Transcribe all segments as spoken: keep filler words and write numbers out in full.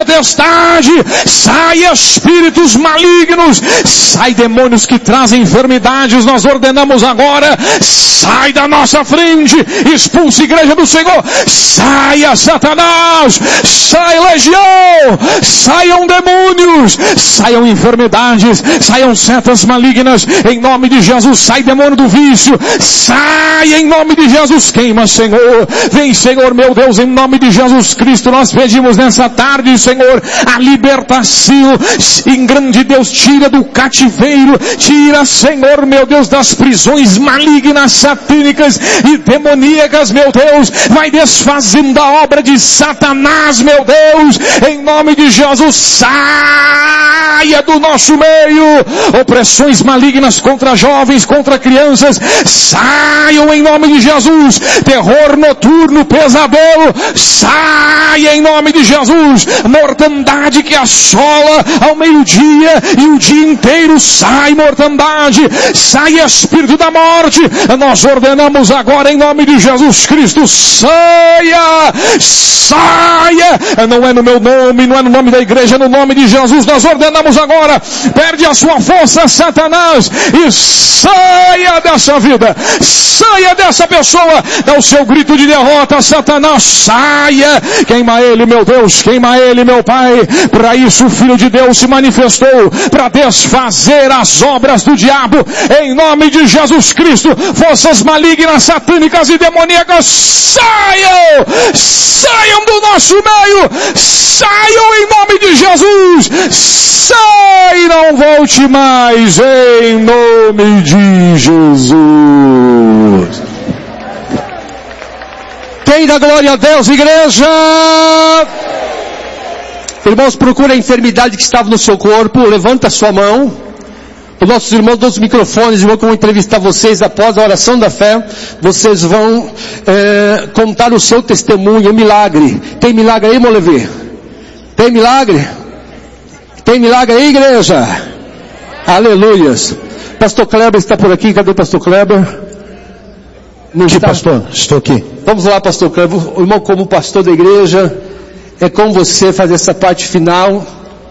potestade, sai espíritos malignos, sai demônios que trazem enfermidades, nós ordenamos agora, sai da nossa frente, expulse igreja do Senhor, saia Satanás, sai legião, saiam demônios, saiam enfermidades, saiam setas malignas, em nome de Jesus, sai demônio do vício, sai em nome de Jesus, queima Senhor, vem Senhor meu Deus, em nome de Jesus Cristo, nós pedimos nessa tarde Senhor, a libertação, em grande Deus, tira do cativeiro, tira Senhor meu Deus, das prisões malignas, satânicas e demoníacas meu Deus, vai desfazendo a obra de Satanás meu Deus, em nome de Jesus, saia do nosso meio, opressões malignas contra jovens, contra crianças, saiam em nome de Jesus, terror noturno, pesadelo, saia em nome de Jesus, mortandade que assola ao meio-dia e o dia inteiro, sai mortandade, sai espírito da morte, nós ordenamos agora em nome de Jesus Cristo, saia, saia, não é no meu nome, não é no nome da igreja, é no nome de Jesus, nós ordenamos agora, perde a sua força Satanás, e saia dessa vida, saia dessa pessoa, dá o seu grito de derrota, Satanás, saia, queima ele meu Deus, queima ele meu Pai, para isso o Filho de Deus se manifestou, para desfazer as obras do diabo, em nome de Jesus Cristo, forças malignas, satânicas e demoníacas, saiam, saiam do nosso meio, saiam em nome de Jesus, sai, não volte mais, em nome de Jesus. Quem dá glória a Deus, igreja? Irmãos, procura a enfermidade que estava no seu corpo, levanta a sua mão. Os nossos irmãos dos microfones vão entrevistar vocês após a oração da fé. Vocês vão é, contar o seu testemunho, o milagre. Tem milagre aí, Molevi? Tem milagre? Tem milagre aí, igreja? Aleluias. Pastor Kleber está por aqui. Cadê o pastor Kleber? Não aqui, está? Pastor, estou aqui. Vamos lá, pastor Kleber. O irmão, como pastor da igreja, é com você fazer essa parte final.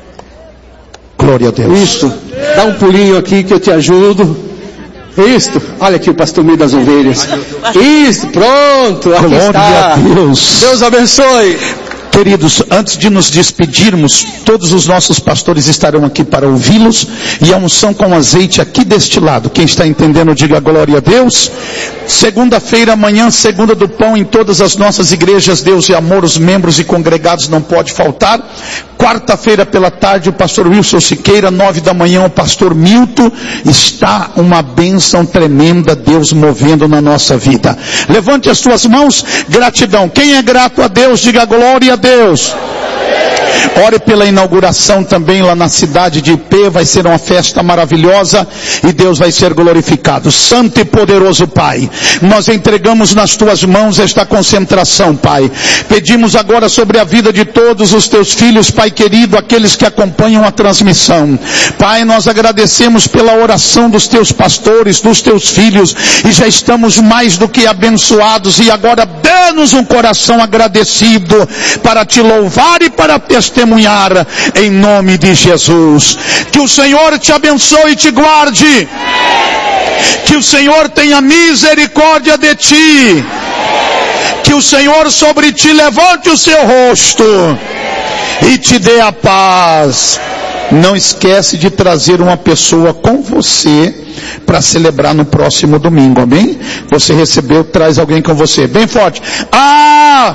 Glória a Deus. Isso. Dá um pulinho aqui que eu te ajudo. Isto. Olha aqui o pastor meio das ovelhas. Isso, pronto. Aqui Glória está. a Deus. Deus abençoe. Queridos, antes de nos despedirmos, todos os nossos pastores estarão aqui para ouvi-los, e a unção com azeite aqui deste lado. Quem está entendendo, diga glória a Deus. Segunda-feira, amanhã, segunda do pão em todas as nossas igrejas, Deus e amor, os membros e congregados não pode faltar. Quarta-feira pela tarde, o pastor Wilson Siqueira, nove da manhã, o pastor Milton. Está uma bênção tremenda, Deus movendo na nossa vida. Levante as suas mãos, gratidão. Quem é grato a Deus, diga glória a Deus. Ore pela inauguração também lá na cidade de Ipê, vai ser uma festa maravilhosa e Deus vai ser glorificado. Santo e poderoso Pai, nós entregamos nas tuas mãos esta concentração, Pai. Pedimos agora sobre a vida de todos os teus filhos, Pai querido, aqueles que acompanham a transmissão. Pai, nós agradecemos pela oração dos teus pastores, dos teus filhos, e já estamos mais do que abençoados, e agora dá-nos um coração agradecido para te louvar e para testemunhar em nome de Jesus. Que o Senhor te abençoe e te guarde. Que o Senhor tenha misericórdia de ti. Que o Senhor sobre ti levante o seu rosto e te dê a paz. Não esquece de trazer uma pessoa com você para celebrar no próximo domingo, amém? Você recebeu, traz alguém com você, bem forte. Ah!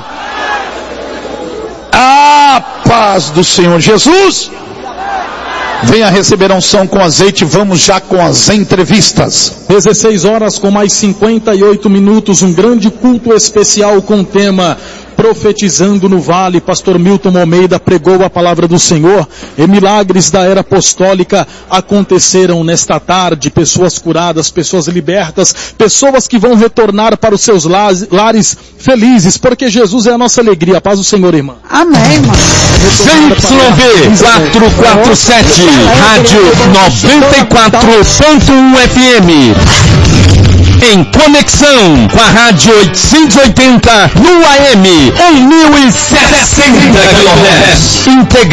A paz do Senhor Jesus. Venha receber a unção com azeite. Vamos já com as entrevistas. dezesseis horas com mais cinquenta e oito minutos, um grande culto especial com o tema Profetizando no Vale. Pastor Milton Almeida pregou a palavra do Senhor e milagres da era apostólica aconteceram nesta tarde. Pessoas curadas, pessoas libertas, pessoas que vão retornar para os seus lares felizes, porque Jesus é a nossa alegria. Paz do Senhor, irmã. Amém, irmão. C Y B quatrocentos e quarenta e sete, Rádio noventa e quatro ponto um F M. Em conexão com a Rádio oitocentos e oitenta no A M, mil e sessenta quilohertz. Integrado.